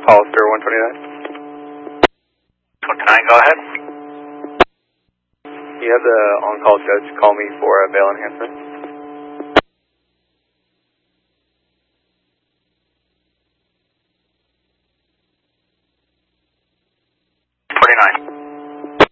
Hollister 129. 129, go ahead. You have the on-call judge call me for a bail enhancement.